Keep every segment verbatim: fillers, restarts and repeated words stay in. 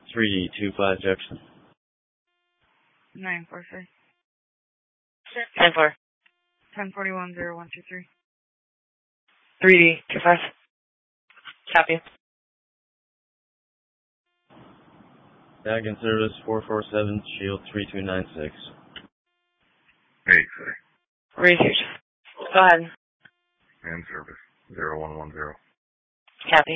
three two five Jefferson. nine four three. nine four. ten forty-one zero one two three. three D two five. Copy. Tag in service four four seven, shield three two nine six. Eight, sir. Research. Go ahead. And service zero one one zero. Copy.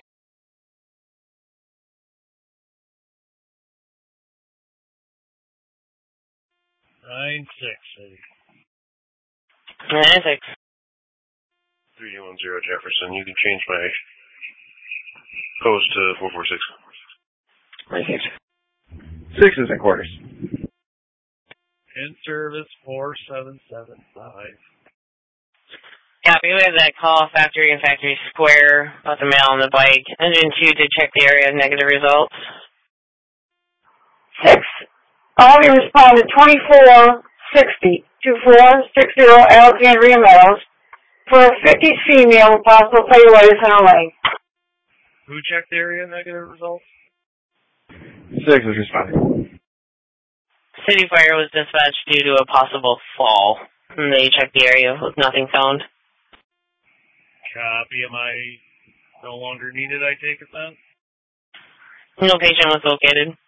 Nine six, City. Nine six. three one zero Jefferson. You can change my post to four four six. Research. Sixes and quarters. In service four seven seven five. Copy. We have that call factory and factory square about the mail on the bike. Engine two to check the area of negative results. Six. Army responded twenty-four sixty to four sixty Alexandria Meadows for a fifties female with possible playways in her leg. Who checked the area negative results? Six is responding. City fire was dispatched due to a possible fall. And they checked the area with nothing found. Copy. Am I no longer needed, I take it then? No patient was located.